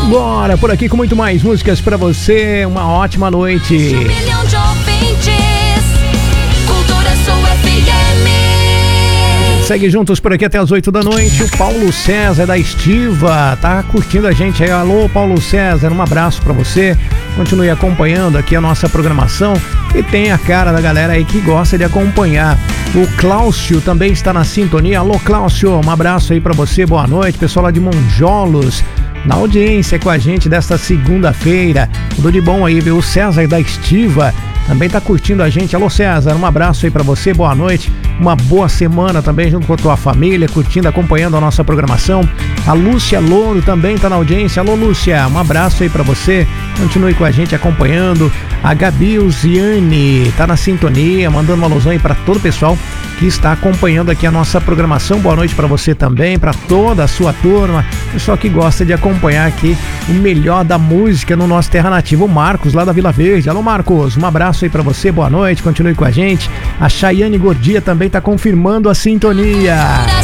Vambora, por aqui com muito mais músicas pra você. Uma ótima noite. 1 milhão de ouvintes. Cultura Sul FM. Segue juntos por aqui até as 8 da noite. O Paulo César da Estiva tá curtindo a gente aí. Alô, Paulo César, um abraço pra você. Continue acompanhando aqui a nossa programação e tem a cara da galera aí que gosta de acompanhar. O Cláudio também está na sintonia. Alô, Cláudio, um abraço aí pra você. Boa noite, pessoal lá de Monjolos, na audiência com a gente desta segunda-feira. Tudo de bom aí, viu? O César da Estiva também tá curtindo a gente. Alô, César, um abraço aí pra você, boa noite. Uma boa semana também junto com a tua família, curtindo, acompanhando a nossa programação. A Lúcia Louro também tá na audiência. Alô, Lúcia, um abraço aí pra você. Continue com a gente acompanhando. A Gabi Uziane tá na sintonia, mandando uma alusão aí pra todo o pessoal que está acompanhando aqui a nossa programação. Boa noite pra você também, pra toda a sua turma, pessoal que gosta de acompanhar aqui o melhor da música no nosso Terra Nativa. O Marcos, lá da Vila Verde. Alô, Marcos, um abraço aí pra você, boa noite, continue com a gente. A Chayane Gordia também tá confirmando a sintonia.